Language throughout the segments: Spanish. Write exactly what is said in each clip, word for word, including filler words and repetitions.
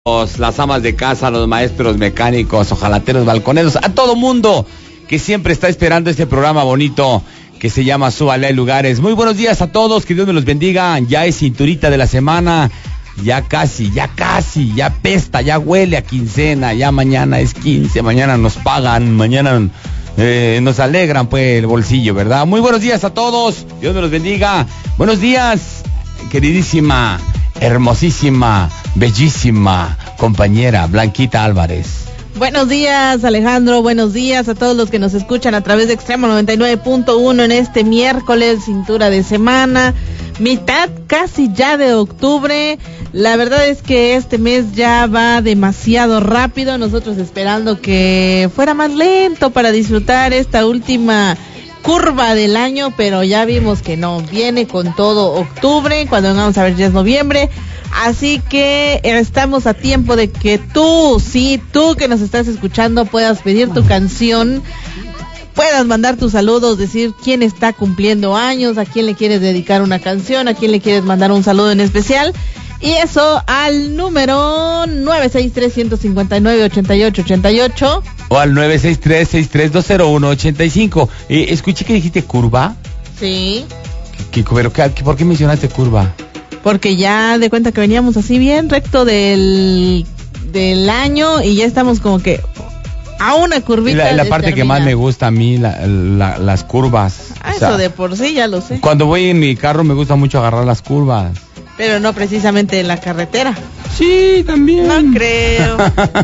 las amas de casa, los maestros mecánicos, ojalateros, balconeros, a todo mundo que siempre está esperando este programa bonito que se llama Súbale a Lugares. Muy buenos días a todos, que Dios me los bendiga. Ya es cinturita de la semana, ya casi, ya casi, ya pesta, ya huele a quincena, ya mañana es quince, mañana nos pagan, mañana eh, nos alegran pues el bolsillo, ¿verdad? Muy buenos días a todos, Dios me los bendiga. Buenos días, queridísima, hermosísima, bellísima compañera Blanquita Álvarez. Buenos días, Alejandro, buenos días a todos los que nos escuchan a través de Extremo noventa y nueve punto uno en este miércoles, cintura de semana, mitad casi ya de octubre. La verdad es que este mes ya va demasiado rápido, nosotros esperando que fuera más lento para disfrutar esta última curva del año, pero ya vimos que no, viene con todo octubre, cuando vamos a ver ya es noviembre. Así que estamos a tiempo de que tú, sí, tú que nos estás escuchando, puedas pedir tu canción, puedas mandar tus saludos, decir quién está cumpliendo años, a quién le quieres dedicar una canción, a quién le quieres mandar un saludo en especial. Y eso al número nueve seis tres, uno cinco nueve, ocho ocho ocho ocho. O al nueve seis tres, seis tres dos cero uno ocho cinco. Eh, escuché que dijiste curva. Sí. ¿Qué, qué, pero, qué, ¿Por qué mencionaste curva? Porque ya de cuenta que veníamos así bien recto del, del año y ya estamos como que a una curvita. La, la parte que más me gusta a mí, la, la, las curvas. Ah, o sea, eso de por sí ya lo sé. Cuando voy en mi carro me gusta mucho agarrar las curvas. Pero no precisamente en la carretera. Sí, también. No creo.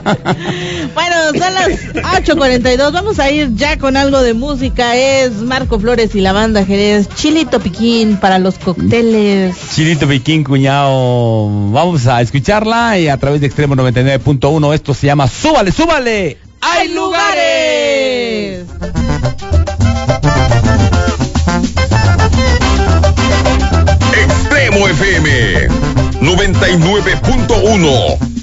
Bueno, son las ocho cuarenta y dos. Vamos a ir ya con algo de música. Es Marco Flores y la banda Jerez. Chilito Piquín para los cócteles. Chilito Piquín, cuñado. Vamos a escucharla y a través de Extremo noventa y nueve punto uno. Esto se llama Súbale, súbale. ¡Hay lugares! Extremo F M noventa y nueve punto uno.